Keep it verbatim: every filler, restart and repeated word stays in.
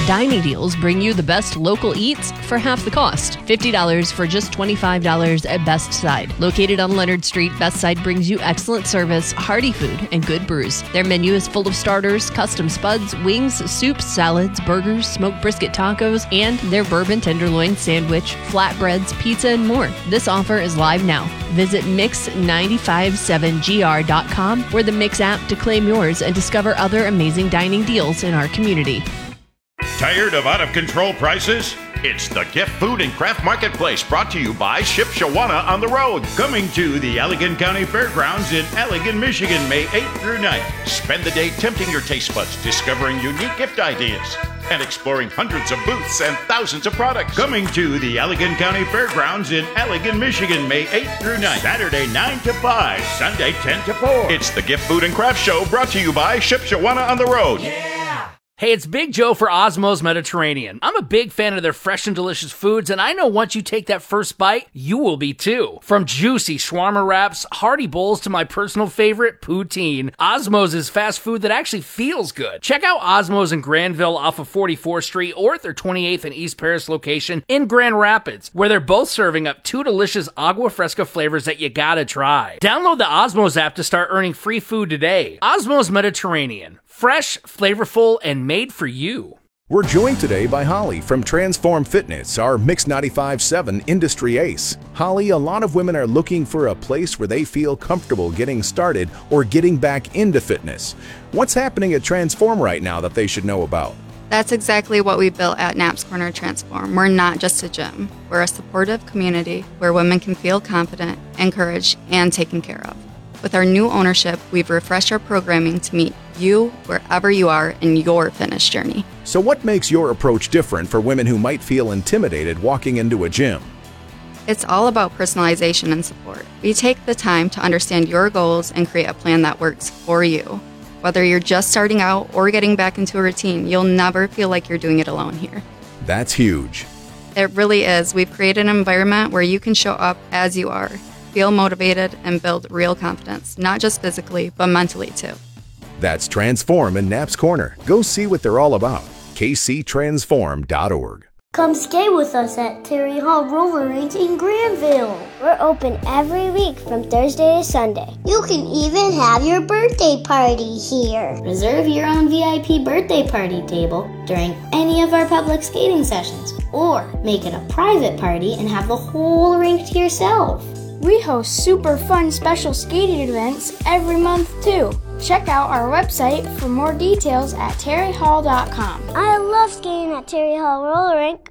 Dining Deals bring you the best local eats for half the cost. fifty dollars for just twenty-five dollars at Best Side. Located on Leonard Street, Best Side brings you excellent service, hearty food, and good brews. Their menu is full of starters, custom spuds, wings, soups, salads, burgers, smoked brisket tacos, and their bourbon tenderloin sandwich, flatbreads, pizza, and more. This offer is live now. Visit mix nine five seven g r dot com or the Mix app to claim yours and discover other amazing dining deals in our community. Tired of out-of-control prices? It's the Gift Food and Craft Marketplace, brought to you by Ship Shawana on the Road. Coming to the Allegan County Fairgrounds in Allegan, Michigan, May eighth through ninth. Spend the day tempting your taste buds, discovering unique gift ideas, and exploring hundreds of booths and thousands of products. Coming to the Allegan County Fairgrounds in Allegan, Michigan, May eighth through ninth. Saturday nine to five, Sunday ten to four. It's the Gift Food and Craft Show, brought to you by Ship Shawana on the Road. Yeah. Hey, it's Big Joe for Osmow's Mediterranean. I'm a big fan of their fresh and delicious foods, and I know once you take that first bite, you will be too. From juicy shawarma wraps, hearty bowls, to my personal favorite, poutine, Osmow's is fast food that actually feels good. Check out Osmow's in Granville off of forty-fourth Street, or at their twenty-eighth and East Paris location in Grand Rapids, where they're both serving up two delicious agua fresca flavors that you gotta try. Download the Osmow's app to start earning free food today. Osmow's Mediterranean. Fresh, flavorful, and made for you. We're joined today by Holly from Transform Fitness, our Mix ninety-five point seven industry ace. Holly, a lot of women are looking for a place where they feel comfortable getting started or getting back into fitness. What's happening at Transform right now that they should know about? That's exactly what we built at Knapp's Corner Transform. We're not just a gym. We're a supportive community where women can feel confident, encouraged, and taken care of. With our new ownership, we've refreshed our programming to meet you wherever you are in your fitness journey. So what makes your approach different for women who might feel intimidated walking into a gym? It's all about personalization and support. We take the time to understand your goals and create a plan that works for you. Whether you're just starting out or getting back into a routine, you'll never feel like you're doing it alone here. That's huge. It really is. We've created an environment where you can show up as you are, feel motivated, and build real confidence, not just physically, but mentally too. That's Transform in Knapp's Corner. Go see what they're all about. k c transform dot org. Come skate with us at Terry Hall Roller Rink in Granville. We're open every week from Thursday to Sunday. You can even have your birthday party here. Reserve your own V I P birthday party table during any of our public skating sessions, or make it a private party and have the whole rink to yourself. We host super fun special skating events every month too. Check out our website for more details at terry hall dot com. I love skating at Terry Hall Roller Rink.